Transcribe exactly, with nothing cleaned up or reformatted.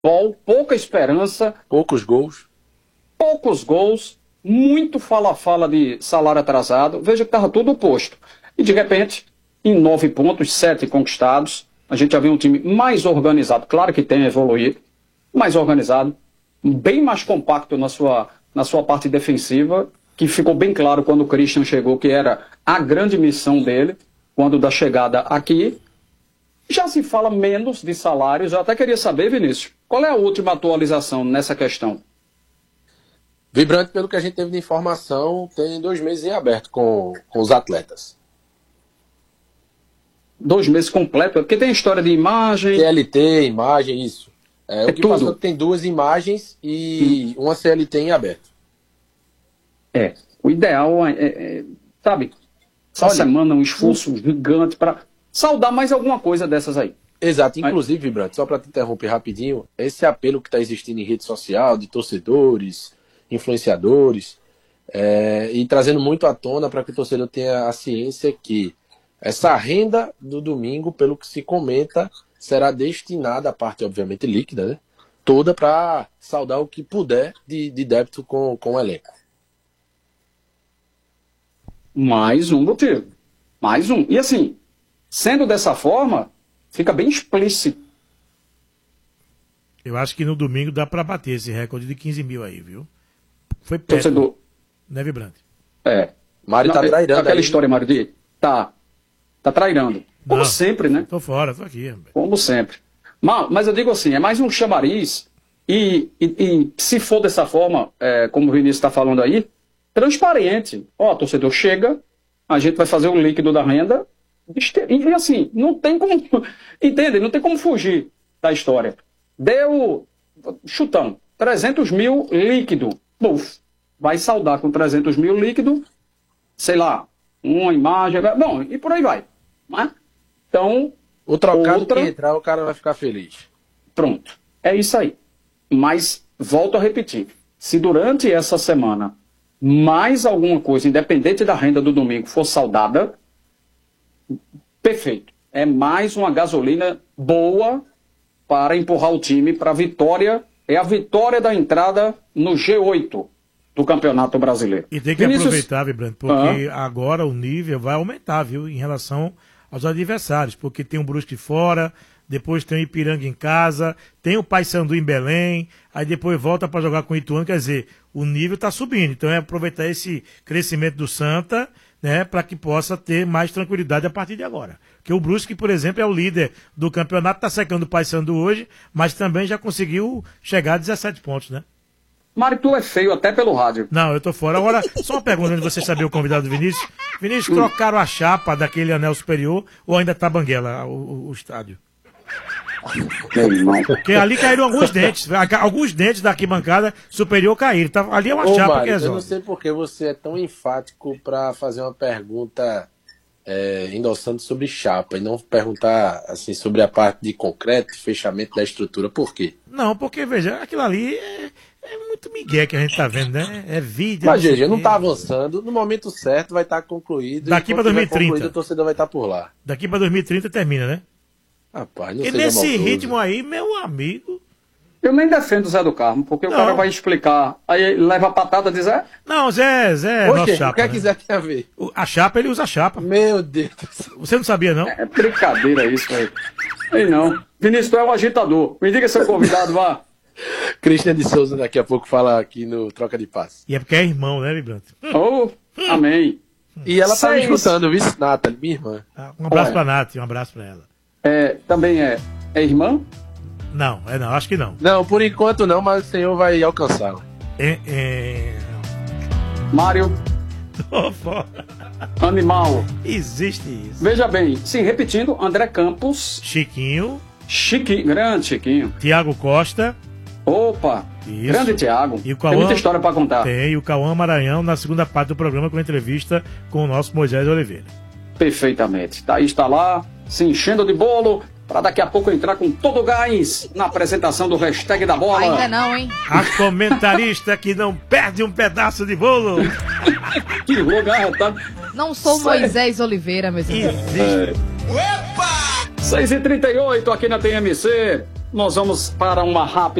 futebol, pouca esperança. Poucos gols. Poucos gols, muito fala-fala de salário atrasado. Veja que estava tudo oposto. E de repente, em nove pontos, sete conquistados, a gente já vê um time mais organizado. Claro que tem a evoluir, mais organizado, bem mais compacto na sua, na sua parte defensiva, que ficou bem claro quando o Christian chegou, que era a grande missão dele, quando da chegada aqui. Já se fala menos de salários. Eu até queria saber, Vinícius, qual é a última atualização nessa questão? Vibrante, pelo que a gente teve de informação, tem dois meses em aberto com, com os atletas. Dois meses completo? Porque tem história de imagem... C L T, imagem, isso. É, é o que tudo. passou tem duas imagens e hum. uma C L T em aberto. É, o ideal é, é, é sabe, essa Olha, semana um esforço um... gigante para saudar mais alguma coisa dessas aí. Exato, inclusive, Vibrante, só para te interromper rapidinho, esse apelo que está existindo em rede social, de torcedores, influenciadores, é, e trazendo muito à tona para que o torcedor tenha a ciência que essa renda do domingo, pelo que se comenta, será destinada, a parte obviamente líquida, né, toda para saldar o que puder de, de débito com, com o elenco. Mais um motivo. Mais um. E assim, sendo dessa forma, fica bem explícito. Eu acho que no domingo dá para bater esse recorde de quinze mil aí, viu? Foi perto. Torcedor... Né, Vibrante? É. Mário tá trairando. Aquela aí. história, Mário, de... Tá. Tá trairando. Como Não, sempre, né? Tô fora, tô aqui. Como sempre. Mas, mas eu digo assim, é mais um chamariz e, e, e se for dessa forma, é, como o Vinícius está falando aí, transparente. Ó, torcedor, chega, a gente vai fazer o líquido da renda e assim, não tem como, entende? Não tem como fugir da história. Deu, chutão, trezentos mil líquido. Buf, vai saldar com trezentos mil líquido, sei lá, uma imagem, bom, e por aí vai. Né? Então, o trocado outra... que entrar, o cara vai ficar feliz. Pronto, é isso aí. Mas, volto a repetir, se durante essa semana mais alguma coisa, independente da renda do domingo, for saldada, perfeito. É mais uma gasolina boa para empurrar o time para a vitória. É a vitória da entrada no G oito do Campeonato Brasileiro. E tem que Vinícius... aproveitar, Vibrante, porque ah. agora o nível vai aumentar, viu, em relação aos adversários, porque tem o Brusque fora, depois tem o Ipiranga em casa, tem o Paysandu em Belém, aí depois volta para jogar com o Ituano, quer dizer, o nível está subindo. Então é aproveitar esse crescimento do Santa, né, para que possa ter mais tranquilidade a partir de agora. Porque o Brusque, por exemplo, é o líder do campeonato, está secando o Paysandu hoje, mas também já conseguiu chegar a dezessete pontos, né? Mário, tu é feio até pelo rádio. Não, eu tô fora. Agora, só uma pergunta antes de você saber o convidado do Vinícius. Vinícius, hum. trocaram a chapa daquele anel superior ou ainda tá banguela o, o, o estádio? Porque ali caíram alguns dentes. Alguns dentes da arquibancada superior caíram. Tá, ali é uma Ô, chapa Mário, que resolve. Eu não sei por que você é tão enfático para fazer uma pergunta é, endossando sobre chapa e não perguntar assim, sobre a parte de concreto, fechamento da estrutura. Por quê? Não, porque, veja, aquilo ali é, é muito migué que a gente tá vendo, né? É vídeo. Mas, G G, não tá avançando. No momento certo vai estar tá concluído. Daqui para dois mil e trinta. O torcedor vai estar tá por lá. Daqui para dois mil e trinta termina, né? Rapaz, não e nesse maldoso. Ritmo aí, meu amigo... Eu nem defendo o Zé do Carmo, porque não. O cara vai explicar, aí ele leva a patada de Zé? Não, Zé, Zé, Oxe, nosso chapa. O que é né? que Zé tem a ver? O, a chapa, ele usa a chapa. Meu Deus do céu. Você não sabia, não? É brincadeira isso, velho. Ei, não. Vinícius, tu é um agitador. Me diga seu convidado, vá. Christian de Souza daqui a pouco fala aqui no Troca de Passe. E é porque é irmão, né, Vibrante? Oh, amém. E ela tá me escutando, viu, Nathalie, minha irmã. Ah, um abraço Ué. pra Nath, um abraço pra ela. É, também é, é irmã? Não, é não, acho que não. Não, por enquanto não, mas o senhor vai alcançá-la. É, é... Mário. Tô fora. Animal. Existe isso. Veja bem, sim, repetindo, André Campos. Chiquinho. Chiquinho, grande Chiquinho. Tiago Costa. Opa, isso. Grande Tiago. E o Cauã, tem muita história para contar. Tem, e o Cauã Maranhão na segunda parte do programa com a entrevista com o nosso Moisés Oliveira. Perfeitamente. Daí está lá, se enchendo de bolo, para daqui a pouco entrar com todo o gás na apresentação do hashtag da bola. Ainda não, hein? A comentarista que não perde um pedaço de bolo. Que lugar, tá? Não sou Moisés Oliveira, meus amigos. É. seis e trinta e oito aqui na T M C. nós vamos para uma rápida